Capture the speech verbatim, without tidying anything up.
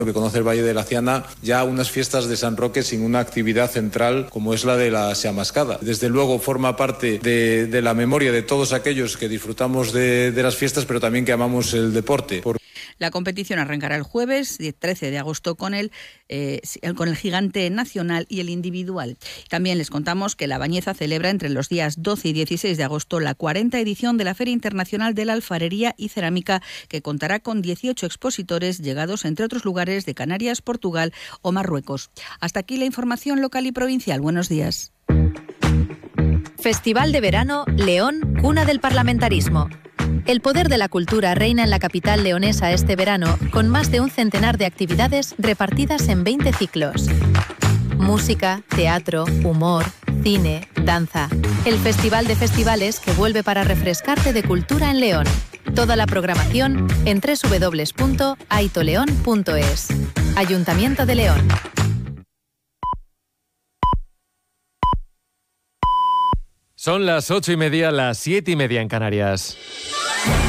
que conoce el Valle de la Ciana, ya unas fiestas de San Roque sin una actividad central como es la de la Seamascada. Desde luego forma parte de, de la memoria de todos aquellos que disfrutamos de, de las fiestas, pero también que amamos el deporte. Por... La competición arrancará el jueves trece de agosto con el, eh, con el gigante nacional y el individual. También les contamos que La Bañeza celebra entre los días doce y dieciséis de agosto la cuarta edición de la Feria Internacional de la Alfarería y Cerámica, que contará con dieciocho expositores llegados, entre otros lugares, de Canarias, Portugal o Marruecos. Hasta aquí la información local y provincial. Buenos días. Festival de Verano León, cuna del parlamentarismo. El poder de la cultura reina en la capital leonesa este verano, con más de un centenar de actividades repartidas en veinte ciclos. Música, teatro, humor, cine, danza. El Festival de Festivales que vuelve para refrescarte de cultura en León. Toda la programación en doble u doble u doble u punto aitoleón punto es. Ayuntamiento de León. Son las ocho y media, las siete y media en Canarias.